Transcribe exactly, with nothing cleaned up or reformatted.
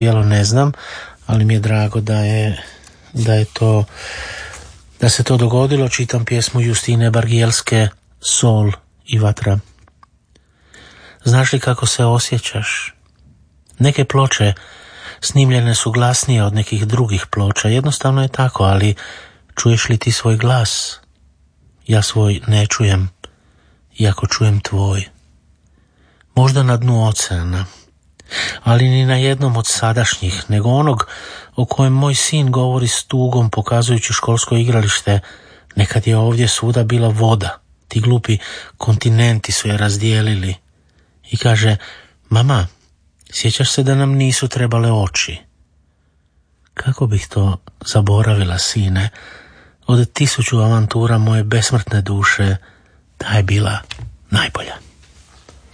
Jelo ne znam, ali mi je drago da je, da je to, da se to dogodilo. Čitam pjesmu Justine Bargielske Sol i vatra. Znaš li kako se osjećaš? Neke ploče snimljene su glasnije od nekih drugih ploča. Jednostavno je tako, ali čuješ li ti svoj glas? Ja svoj ne čujem, iako čujem tvoj. Možda na dnu oceana, ali ni na jednom od sadašnjih, nego onog o kojem moj sin govori s tugom pokazujući školsko igralište. Nekad je ovdje svuda bila voda, ti glupi kontinenti su je razdijelili. I kaže, mama, sjećaš se da nam nisu trebale oči? Kako bih to zaboravila, sine? Od tisuću avantura moje besmrtne duše, ta je bila najbolja.